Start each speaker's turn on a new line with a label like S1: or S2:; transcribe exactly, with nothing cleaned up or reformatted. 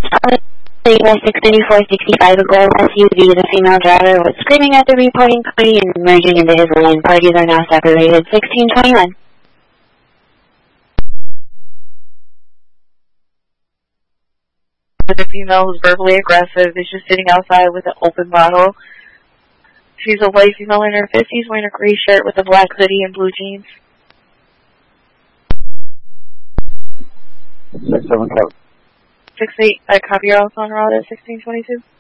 S1: six thirty-four sixty-five, a gold S U V. The female driver was screaming at the reporting party and merging into his lane. Parties are now separated. sixteen twenty-one.
S2: The female who's verbally aggressive is just sitting outside with an open bottle. She's a white female in her fifties wearing a gray shirt with a black hoodie and blue jeans.
S3: Six seven copy.
S2: Six eight. I copy your also on route at sixteen twenty two.